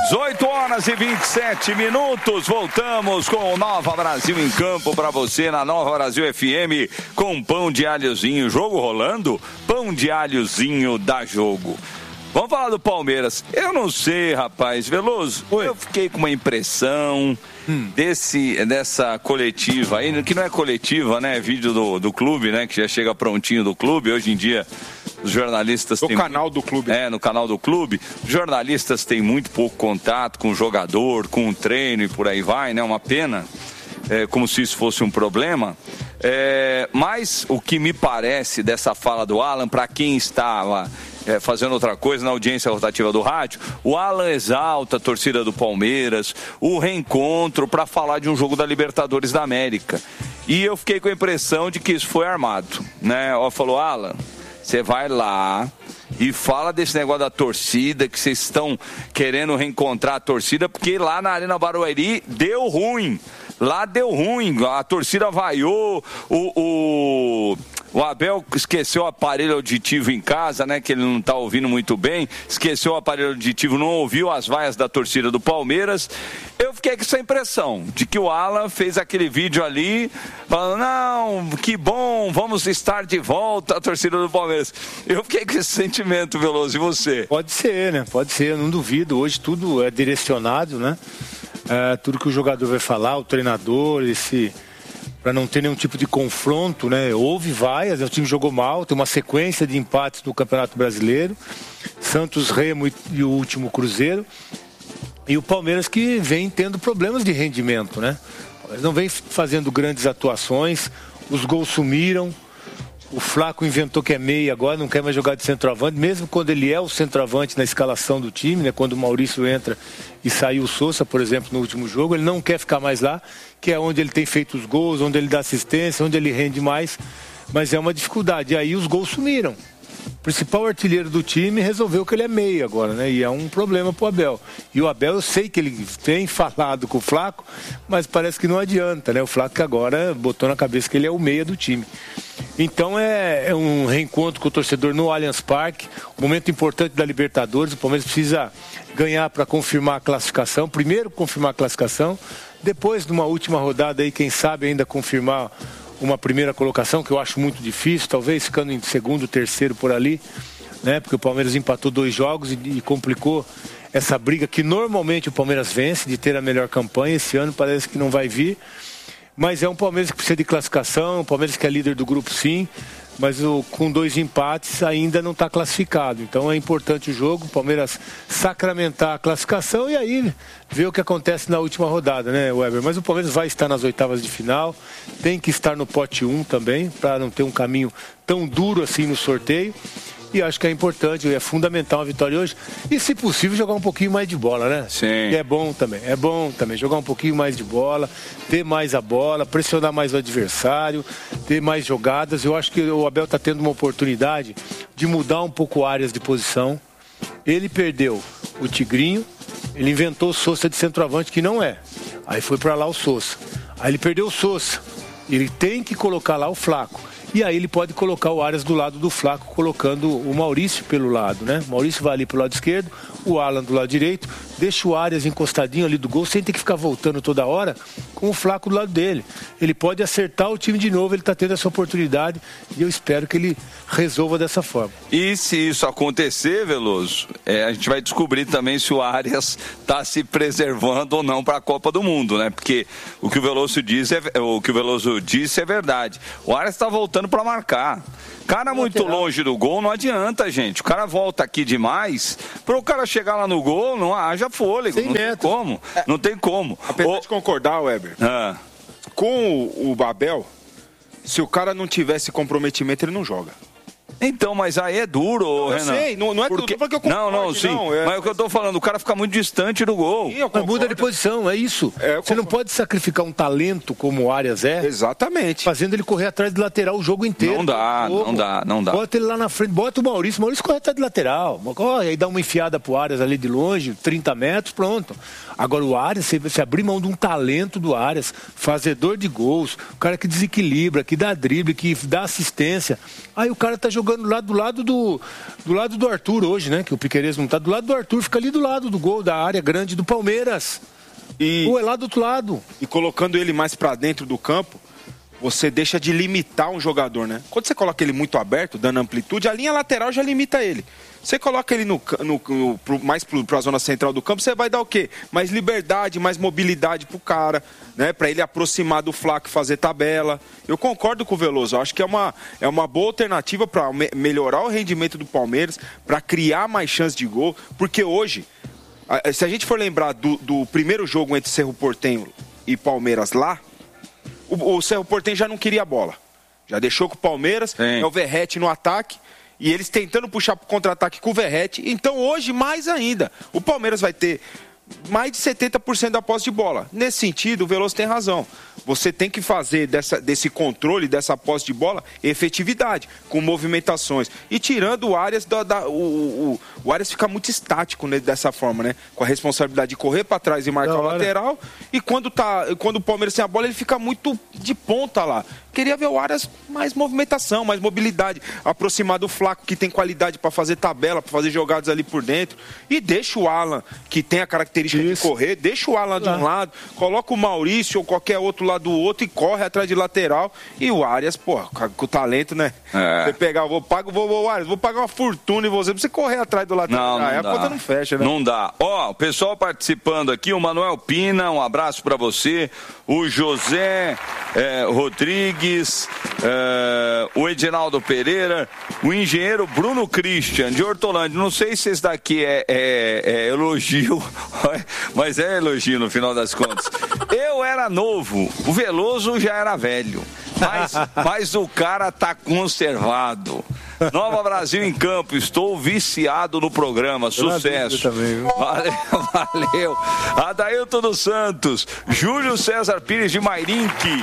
18h27. Voltamos com o Nova Brasil em campo para você na Nova Brasil FM com pão de alhozinho. Jogo rolando? Pão de alhozinho dá jogo. Vamos falar do Palmeiras. Eu não sei, rapaz. Veloso, eu fiquei com uma impressão dessa coletiva aí, que não é coletiva, né? Vídeo do clube, né? Que já chega prontinho do clube. Hoje em dia, os jornalistas... No canal do clube. No canal do clube. Os jornalistas têm muito pouco contato com o jogador, com o treino e por aí vai, né? Uma pena. Como se isso fosse um problema. Mas o que me parece dessa fala do Alan, para quem estava fazendo outra coisa na audiência rotativa do rádio, o Alan exalta a torcida do Palmeiras, o reencontro para falar de um jogo da Libertadores da América. E eu fiquei com a impressão de que isso foi armado, né? Falou, Alan, você vai lá e fala desse negócio da torcida, que vocês estão querendo reencontrar a torcida, porque lá na Arena Barueri deu ruim. Lá deu ruim, a torcida vaiou, o Abel esqueceu o aparelho auditivo em casa, né, que ele não está ouvindo muito bem, esqueceu o aparelho auditivo, não ouviu as vaias da torcida do Palmeiras. Eu fiquei com essa impressão de que o Alan fez aquele vídeo ali, falando, não, que bom, vamos estar de volta a torcida do Palmeiras. Eu fiquei com esse sentimento, Veloso, e você? Pode ser, né, pode ser, eu não duvido, hoje tudo é direcionado, né? Tudo que o jogador vai falar, o treinador, para não ter nenhum tipo de confronto, né? Houve vaias, o time jogou mal, tem uma sequência de empates no Campeonato Brasileiro, Santos, Remo e o último Cruzeiro, e o Palmeiras que vem tendo problemas de rendimento, né? Não vem fazendo grandes atuações, os gols sumiram, o Flaco inventou que é meia agora, não quer mais jogar de centroavante, mesmo quando ele é o centroavante na escalação do time, né? Quando o Maurício entra e saiu o Sousa, por exemplo, no último jogo, ele não quer ficar mais lá, que é onde ele tem feito os gols, onde ele dá assistência, onde ele rende mais, mas é uma dificuldade. E aí os gols sumiram. O principal artilheiro do time resolveu que ele é meia agora, né? E é um problema pro Abel. E o Abel, eu sei que ele tem falado com o Flaco, mas parece que não adianta, né? O Flaco que agora botou na cabeça que ele é o meia do time. Então é um reencontro com o torcedor no Allianz Parque, um momento importante da Libertadores. O Palmeiras precisa ganhar para confirmar a classificação, primeiro confirmar a classificação, depois numa última rodada aí, quem sabe ainda confirmar uma primeira colocação, que eu acho muito difícil, talvez ficando em segundo, terceiro por ali, né? Porque o Palmeiras empatou 2 jogos e complicou essa briga que normalmente o Palmeiras vence, de ter a melhor campanha. Esse ano parece que não vai vir. Mas é um Palmeiras que precisa de classificação, um Palmeiras que é líder do grupo, sim, mas com 2 empates ainda não está classificado. Então é importante o jogo, o Palmeiras sacramentar a classificação e aí ver o que acontece na última rodada, né, Weber? Mas o Palmeiras vai estar nas oitavas de final, tem que estar no pote 1 também, para não ter um caminho tão duro assim no sorteio. E acho que é importante, é fundamental a vitória hoje. E, se possível, jogar um pouquinho mais de bola, né? Sim. E é bom também. Jogar um pouquinho mais de bola, ter mais a bola, pressionar mais o adversário, ter mais jogadas. Eu acho que o Abel está tendo uma oportunidade de mudar um pouco áreas de posição. Ele perdeu o Tigrinho, ele inventou o Sousa de centroavante, que não é. Aí foi para lá o Sousa. Aí ele perdeu o Sousa. Ele tem que colocar lá o Flaco. E aí ele pode colocar o Arias do lado do Flaco, colocando o Maurício pelo lado, né? O Maurício vai ali pro lado esquerdo, o Alan do lado direito, deixa o Arias encostadinho ali do gol, sem ter que ficar voltando toda hora, com o Flaco do lado dele. Ele pode acertar o time de novo, ele está tendo essa oportunidade e eu espero que ele resolva dessa forma. E se isso acontecer, Veloso, a gente vai descobrir também se o Arias está se preservando ou não para a Copa do Mundo, né? Porque o que o Veloso disse é verdade. O Arias está voltando para marcar. Cara muito longe do gol, não adianta, gente. O cara volta aqui demais, para o cara chegar lá no gol, não haja fôlego. Não tem como. Não tem como. Apesar de concordar, Weber, com o Abel, se o cara não tivesse comprometimento, ele não joga. Então, mas aí é duro, não, Renan. Eu sei, não é porque... tudo que eu concordo. Não, sim. Mas o que eu tô falando, o cara fica muito distante do gol. Mas muda de posição, é isso. Você não pode sacrificar um talento como o Arias é. Exatamente. Fazendo ele correr atrás de lateral o jogo inteiro. Não dá. Bota ele lá na frente, bota o Maurício corre atrás de lateral. Aí dá uma enfiada pro Arias ali de longe, 30 metros, pronto. Agora o Arias, você abrir mão de um talento do Arias, fazedor de gols, o cara que desequilibra, que dá drible, que dá assistência. Aí o cara tá jogando jogando do lado do Arthur hoje, né? Que o Piquerez não tá do lado do Arthur, fica ali do lado do gol da área grande do Palmeiras. É lá do outro lado. E colocando ele mais pra dentro do campo, você deixa de limitar um jogador, né? Quando você coloca ele muito aberto, dando amplitude, a linha lateral já limita ele. Você coloca ele mais pra zona central do campo, você vai dar o quê? Mais liberdade, mais mobilidade pro cara, né? Pra ele aproximar do Flaco e fazer tabela. Eu concordo com o Veloso, eu acho que é uma boa alternativa para melhorar o rendimento do Palmeiras, para criar mais chance de gol, porque hoje, se a gente for lembrar do primeiro jogo entre Cerro Porteño e Palmeiras lá, o Cerro Porteño já não queria a bola. Já deixou com o Palmeiras, é o Verratti no ataque, e eles tentando puxar para o contra-ataque com o Verratti. Então hoje, mais ainda, o Palmeiras vai ter mais de 70% da posse de bola. Nesse sentido, o Veloso tem razão. Você tem que fazer desse controle, dessa posse de bola, efetividade, com movimentações. E tirando o Arias, o Arias fica muito estático, né, dessa forma, né? Com a responsabilidade de correr para trás e marcar o lateral. E quando o Palmeiras tem a bola, ele fica muito de ponta lá. Queria ver o Arias mais movimentação, mais mobilidade, aproximar do Flaco, que tem qualidade para fazer tabela, para fazer jogadas ali por dentro. E deixa o Alan, que tem a característica de correr, deixa o Alan de um lado, coloca o Maurício ou qualquer outro lado do outro e corre atrás de lateral. E o Arias, pô, com o talento, né? Você pegar, vou pagar uma fortuna em você correr atrás do lateral. Não a conta não fecha, né? Não dá. Ó, o pessoal participando aqui, o Manuel Pina, um abraço para você. O José Rodrigues, o Edinaldo Pereira, o engenheiro Bruno Christian, de Hortolândia. Não sei se esse daqui é elogio, mas é elogio no final das contas. Eu era novo, o Veloso já era velho, mas o cara tá conservado. Nova Brasil em Campo, estou viciado no programa, sucesso. Também, valeu. Adailton dos Santos, Júlio César Pires de Mairinque.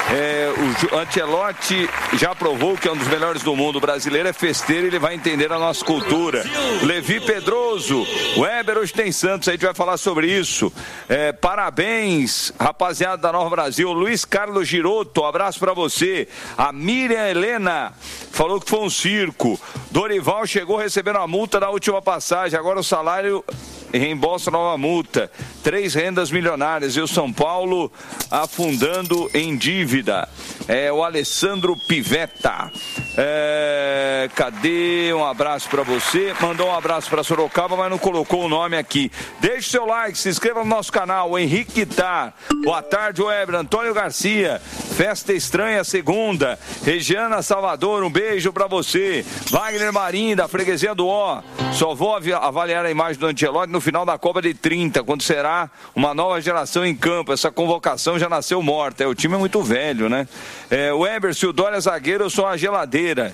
O Ancelotti já provou que é um dos melhores do mundo. O brasileiro é festeiro e ele vai entender a nossa cultura. Levi Pedroso, o Weber hoje tem Santos, a gente vai falar sobre isso. Parabéns, rapaziada da Nova Brasil. Luiz Carlos Giroto, um abraço pra você. A Miriam Helena falou que foi um circo. Dorival chegou recebendo a multa da última passagem, agora o salário reembolsa nova multa. 3 rendas milionárias e o São Paulo afundando em dívida. O Alessandro Pivetta. Cadê? Um abraço para você. Mandou um abraço para Sorocaba, mas não colocou o nome aqui. Deixe seu like, se inscreva no nosso canal. O Henrique Guitar. Boa tarde, Weber. Antônio Garcia. Festa Estranha segunda. Regiana Salvador, um beijo para você. Wagner Marim, da Freguesia do Ó. Só vou avaliar a imagem do Ancelotti no final da Copa de 30, quando será uma nova geração em campo. Essa convocação já nasceu morta. O time é muito velho, né? Weber, se o Dória é zagueiro, eu sou uma geladeira.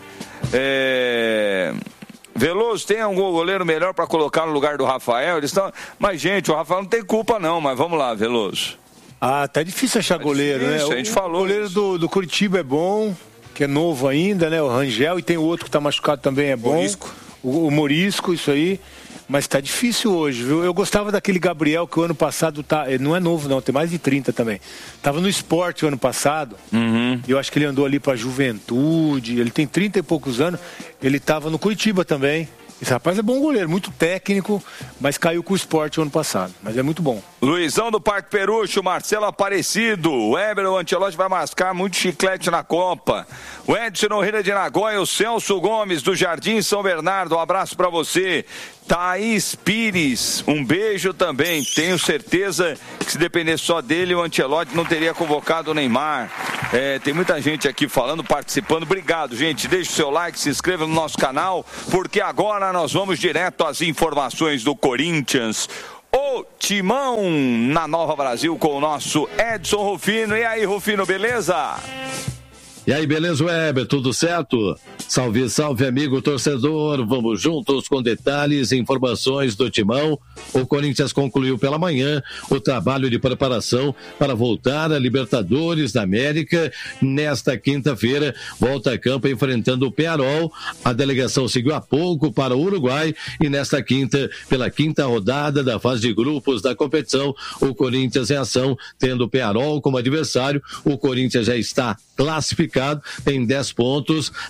Veloso, tem algum goleiro melhor para colocar no lugar do Rafael? Mas, gente, o Rafael não tem culpa não, mas vamos lá, Veloso. Tá difícil achar goleiro, difícil, né? A gente falou. O goleiro do Curitiba é bom, que é novo ainda, né? O Rangel, e tem o outro que tá machucado também, é bom. Morisco. O Morisco, isso aí. Mas tá difícil hoje, viu? Eu gostava daquele Gabriel que o ano passado não é novo não, tem mais de 30 também. Tava no Sport o ano passado. E eu acho que ele andou ali pra Juventude, ele tem 30 e poucos anos. Ele tava no Curitiba também. Esse rapaz é bom goleiro, muito técnico, mas caiu com o Sport o ano passado. Mas é muito bom. Luizão do Parque Perucho, Marcelo Aparecido, o Weber, o Ancelotti vai mascar muito chiclete na Copa. O Edson Nohira de Nagoya, o Celso Gomes do Jardim São Bernardo, um abraço pra você. Thaís Pires, um beijo também. Tenho certeza que se dependesse só dele, o Ancelotti não teria convocado o Neymar. Tem muita gente aqui falando, participando. Obrigado, gente. Deixe o seu like, se inscreva no nosso canal, porque agora nós vamos direto às informações do Corinthians. O Timão na Nova Brasil com o nosso Edson Rufino. E aí, Rufino, beleza? E aí, beleza, Weber? Tudo certo? Salve, salve, amigo torcedor. Vamos juntos com detalhes e informações do Timão. O Corinthians concluiu pela manhã o trabalho de preparação para voltar a Libertadores da América. Nesta quinta-feira, volta a campo enfrentando o Peñarol. A delegação seguiu há pouco para o Uruguai e nesta quinta, pela quinta rodada da fase de grupos da competição, o Corinthians em ação, tendo o Peñarol como adversário. O Corinthians já está classificado, tem 10 pontos, mas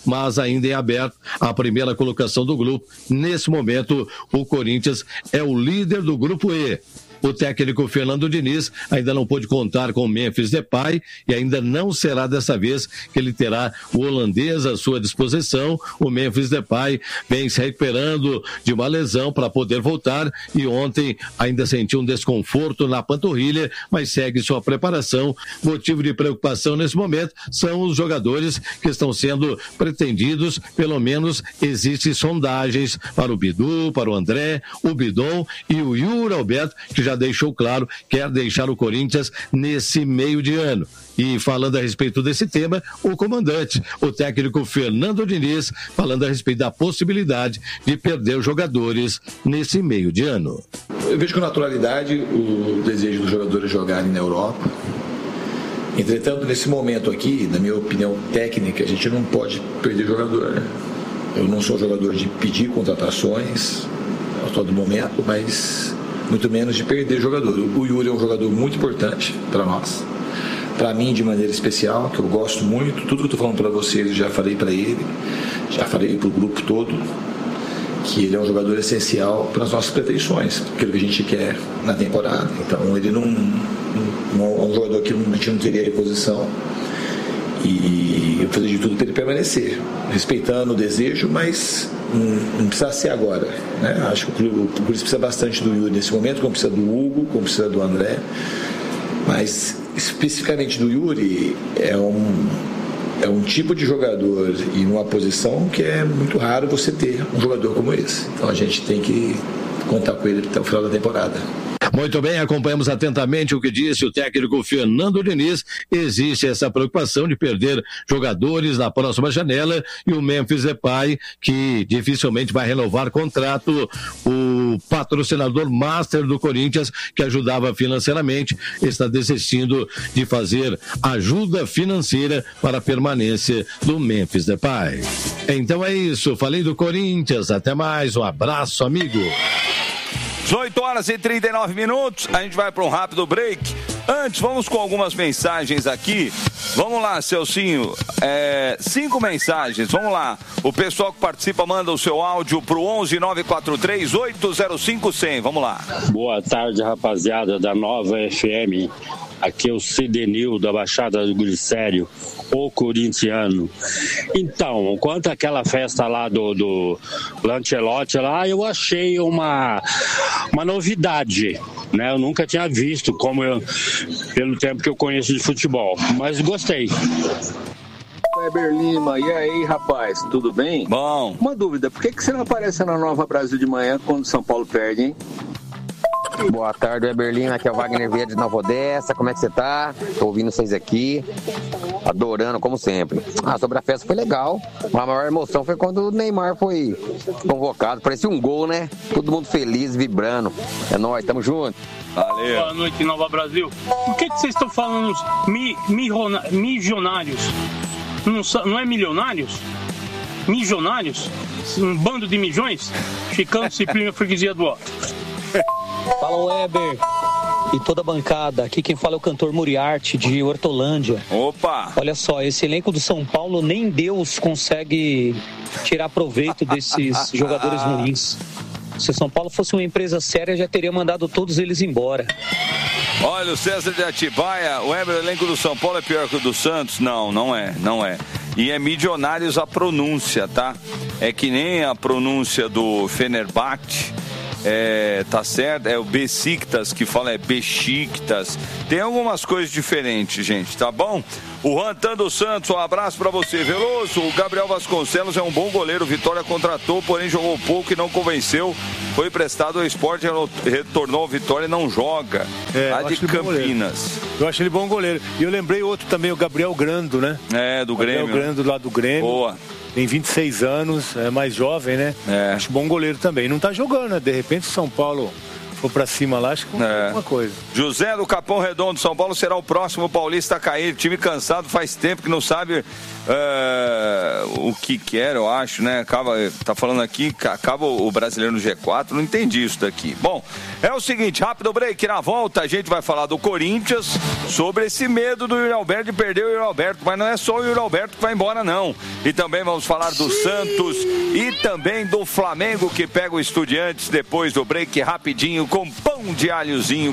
ainda em aberto a primeira colocação do grupo. Nesse momento, o Corinthians é o líder do grupo E. O técnico Fernando Diniz ainda não pôde contar com o Memphis Depay e ainda não será dessa vez que ele terá o holandês à sua disposição. O Memphis Depay vem se recuperando de uma lesão para poder voltar e ontem ainda sentiu um desconforto na panturrilha, mas segue sua preparação. Motivo de preocupação nesse momento são os jogadores que estão sendo pretendidos, pelo menos existem sondagens para o Bidu, para o André, o Bidon e o Yuri Alberto, que já deixou claro, quer deixar o Corinthians nesse meio de ano. E falando a respeito desse tema, o comandante, o técnico Fernando Diniz, falando a respeito da possibilidade de perder os jogadores nesse meio de ano. Eu vejo com naturalidade o desejo dos jogadores jogarem na Europa. Entretanto, nesse momento aqui, na minha opinião técnica, a gente não pode perder jogador, né? Eu não sou jogador de pedir contratações a todo momento, mas muito menos de perder jogador. O Yuri é um jogador muito importante para nós, para mim de maneira especial, que eu gosto muito. Tudo que eu estou falando para vocês eu já falei para ele, já falei para o grupo todo, que ele é um jogador essencial para as nossas pretensões, aquilo que a gente quer na temporada. Então ele não é um jogador que a gente não teria reposição, e eu fazer de tudo para ele permanecer, respeitando o desejo, mas não precisa ser agora, né? Acho que o clube precisa bastante do Yuri nesse momento, como precisa do Hugo, como precisa do André, mas especificamente do Yuri é um tipo de jogador e numa posição que é muito raro você ter um jogador como esse. Então a gente tem que contar com ele até o final da temporada. Muito bem, acompanhamos atentamente o que disse o técnico Fernando Diniz. Existe essa preocupação de perder jogadores na próxima janela e o Memphis Depay, que dificilmente vai renovar contrato, o patrocinador master do Corinthians, que ajudava financeiramente, está desistindo de fazer ajuda financeira para a permanência do Memphis Depay. Então é isso, falei do Corinthians, até mais, um abraço, amigo. 18 horas e 39 minutos, a gente vai para um rápido break. Antes, vamos com algumas mensagens aqui. Vamos lá, Celcinho, 5 mensagens, vamos lá. O pessoal que participa manda o seu áudio pro 11-943-805-100, vamos lá. Boa tarde, rapaziada da Nova FM. Aqui é o Cidenil da Baixada do Glicério, o corintiano. Então, quanto àquela festa lá do Lancelotti lá, eu achei uma novidade, né? Eu nunca tinha visto, pelo tempo que eu conheço de futebol, mas gostei. Weber Lima, e aí, rapaz, tudo bem? Bom. Uma dúvida, por que você não aparece na Nova Brasil de manhã quando o São Paulo perde, hein? Boa tarde, Weber Lima, aqui é o Wagner Vieira de Nova Odessa, como é que você tá? Tô ouvindo vocês aqui, adorando como sempre. Sobre a festa foi legal, a maior emoção foi quando o Neymar foi convocado, parecia um gol, né? Todo mundo feliz, vibrando, é nóis, tamo junto. Valeu. Boa noite, Nova Brasil. Por que vocês estão falando milionários? Não é milionários? Milionários? Um bando de milhões? Chicano, Ciplina, freguesia do Ó. Fala, Weber e toda a bancada. Aqui quem fala é o cantor Muriarte, de Hortolândia. Opa! Olha só, esse elenco do São Paulo, nem Deus consegue tirar proveito desses jogadores ruins. Se o São Paulo fosse uma empresa séria, já teria mandado todos eles embora. Olha, o César de Atibaia, o Weber, o elenco do São Paulo é pior que o do Santos? Não é. E é Milionários a pronúncia, tá? É que nem a pronúncia do Fenerbahçe. Tá certo, é o Besiktas que fala, é Besiktas. Tem algumas coisas diferentes, gente, tá bom? O Rantan dos Santos, um abraço pra você, Veloso. O Gabriel Vasconcelos é um bom goleiro, Vitória contratou, porém jogou pouco e não convenceu. Foi emprestado ao Sport, retornou ao Vitória e não joga. Lá de Campinas. Eu acho ele bom goleiro. E eu lembrei outro também, o Gabriel Grando, né? Do Grêmio. Gabriel Grando lá do Grêmio. Boa. Tem 26 anos, é mais jovem, né? Acho bom goleiro também. Não tá jogando, né? De repente o São Paulo for pra cima lá, acho que é alguma coisa. José do Capão Redondo, São Paulo será o próximo paulista a cair. Time cansado faz tempo que não sabe o que quer, eu acho, né? Tá falando aqui, acaba o brasileiro no G4, não entendi isso daqui. Bom, é o seguinte, rápido break, na volta a gente vai falar do Corinthians, sobre esse medo do Yuri Alberto de perder o Yuri Alberto, mas não é só o Yuri Alberto que vai embora, não. E também vamos falar do Santos e também do Flamengo, que pega o Estudiantes depois do break, rapidinho, com pão de alhozinho,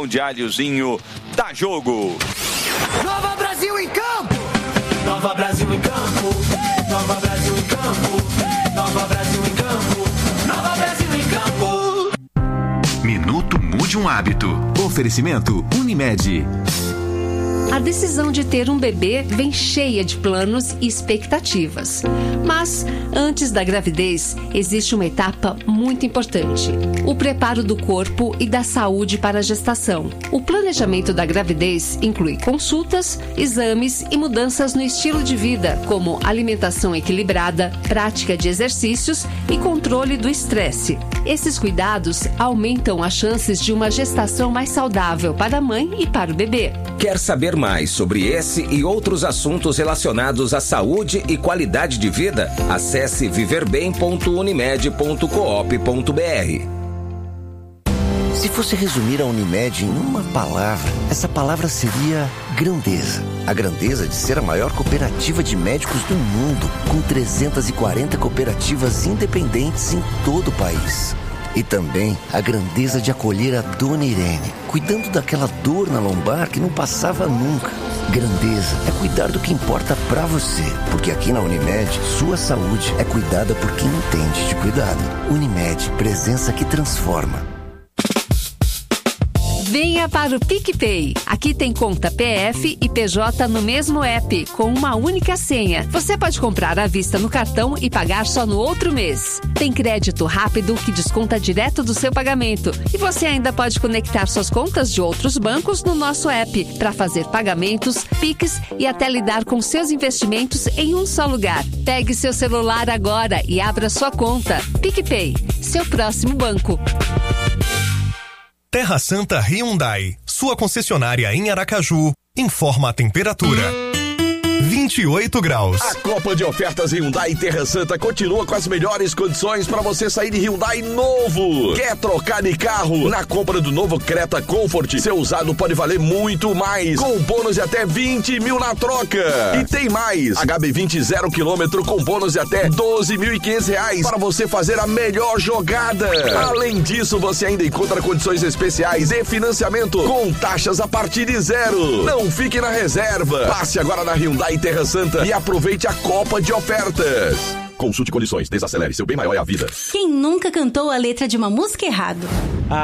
dá jogo. Nova Brasil em campo! Nova Brasil em campo! Nova Brasil em campo! Nova Brasil em campo! Nova Brasil em campo! Minuto Mude um Hábito. Oferecimento Unimed. A decisão de ter um bebê vem cheia de planos e expectativas. Mas, antes da gravidez, existe uma etapa muito importante: o preparo do corpo e da saúde para a gestação. O planejamento da gravidez inclui consultas, exames e mudanças no estilo de vida, como alimentação equilibrada, prática de exercícios e controle do estresse. Esses cuidados aumentam as chances de uma gestação mais saudável para a mãe e para o bebê. Quer saber mais sobre esse e outros assuntos relacionados à saúde e qualidade de vida? Acesse viverbem.unimed.coop.br. Se fosse resumir a Unimed em uma palavra, essa palavra seria grandeza. A grandeza de ser a maior cooperativa de médicos do mundo, com 340 cooperativas independentes em todo o país. E também a grandeza de acolher a Dona Irene, cuidando daquela dor na lombar que não passava nunca. Grandeza é cuidar do que importa pra você, porque aqui na Unimed, sua saúde é cuidada por quem entende de cuidado. Unimed, presença que transforma. Venha para o PicPay. Aqui tem conta PF e PJ no mesmo app, com uma única senha. Você pode comprar à vista no cartão e pagar só no outro mês. Tem crédito rápido que desconta direto do seu pagamento. E você ainda pode conectar suas contas de outros bancos no nosso app para fazer pagamentos, Pix e até lidar com seus investimentos em um só lugar. Pegue seu celular agora e abra sua conta. PicPay, seu próximo banco. Terra Santa Hyundai, sua concessionária em Aracaju, informa a temperatura. 28 graus. A Copa de Ofertas Hyundai Terra Santa continua com as melhores condições para você sair de Hyundai novo. Quer trocar de carro? Na compra do novo Creta Comfort, seu usado pode valer muito mais, com bônus de até 20 mil na troca. E tem mais, HB20 0 km com bônus de até R$12.500 para você fazer a melhor jogada. Além disso, você ainda encontra condições especiais de financiamento com taxas a partir de 0. Não fique na reserva. Passe agora na Hyundai Terra Santa e aproveite a Copa de Ofertas. Consulte condições, desacelere, seu bem maior é a vida. Quem nunca cantou a letra de uma música errado?